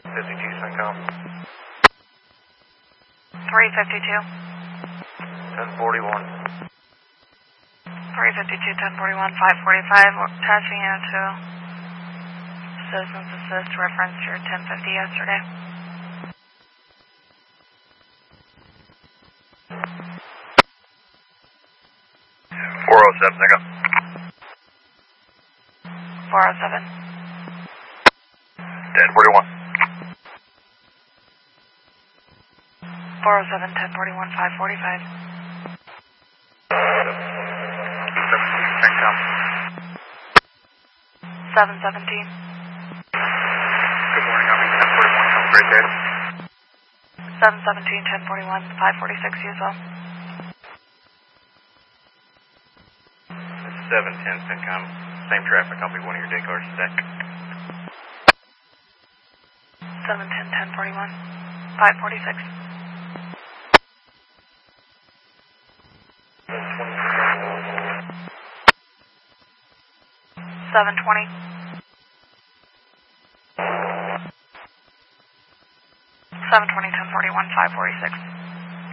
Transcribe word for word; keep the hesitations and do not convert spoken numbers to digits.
fifty-two, Syncom. three fifty-two. ten forty-one. three fifty-two, ten forty-one, five forty-five. We're attaching you to Citizens Assist, reference your ten fifty yesterday. four oh seven, Syncom. four oh seven. ten forty-one. four oh seven, ten forty-one, five forty-five. Syncom. seven seventeen. Good morning, I'll be ten forty-one, comes right there. seven seventeen, ten forty-one, five forty-six, you as well. seven ten, Syncom. Same traffic, I'll be one of your day cars today. seven ten, ten forty-one, five forty-six. seven twenty. seven twenty, ten forty-one, five forty-six.